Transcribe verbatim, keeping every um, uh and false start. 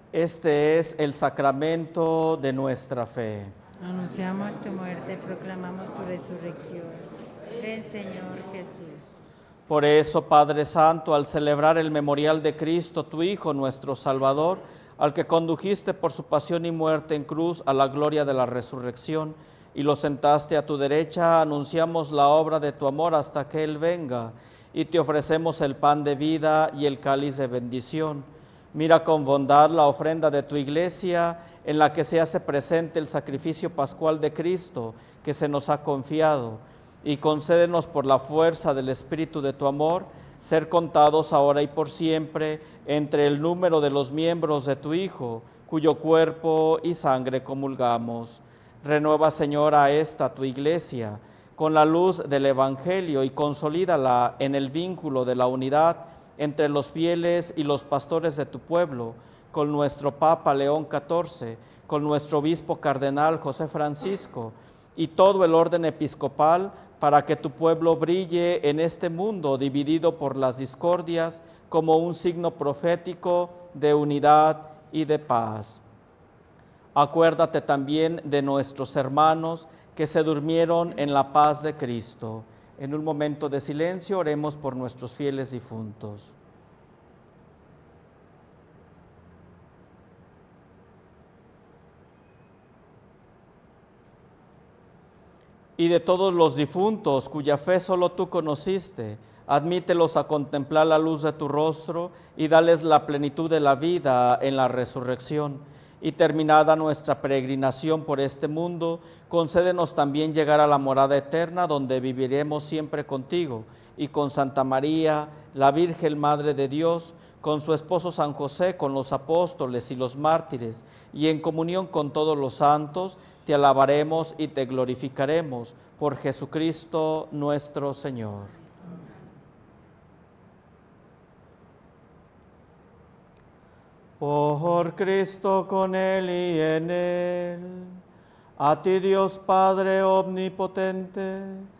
Este es el sacramento de nuestra fe. Anunciamos tu muerte, proclamamos tu resurrección. Ven, Señor Jesús. Por eso, Padre Santo, al celebrar el memorial de Cristo, tu Hijo, nuestro Salvador, al que condujiste por su pasión y muerte en cruz a la gloria de la resurrección, y lo sentaste a tu derecha, anunciamos la obra de tu amor hasta que Él venga, y te ofrecemos el pan de vida y el cáliz de bendición. Mira con bondad la ofrenda de tu iglesia, en la que se hace presente el sacrificio pascual de Cristo, que se nos ha confiado, y concédenos por la fuerza del Espíritu de tu amor, ser contados ahora y por siempre entre el número de los miembros de tu Hijo, cuyo cuerpo y sangre comulgamos. Renueva, Señor, a esta tu iglesia con la luz del Evangelio y consolídala en el vínculo de la unidad entre los fieles y los pastores de tu pueblo, con nuestro Papa León catorce, con nuestro obispo cardenal José Francisco y todo el orden episcopal, para que tu pueblo brille en este mundo dividido por las discordias como un signo profético de unidad y de paz. Acuérdate también de nuestros hermanos que se durmieron en la paz de Cristo. En un momento de silencio oremos por nuestros fieles difuntos. Y de todos los difuntos cuya fe solo tú conociste, admítelos a contemplar la luz de tu rostro y dales la plenitud de la vida en la resurrección. Y terminada nuestra peregrinación por este mundo, concédenos también llegar a la morada eterna, donde viviremos siempre contigo, y con Santa María, la Virgen Madre de Dios, con su esposo San José, con los apóstoles y los mártires, y en comunión con todos los santos, te alabaremos y te glorificaremos por Jesucristo nuestro Señor. Por Cristo, con Él y en Él, a ti Dios Padre omnipotente,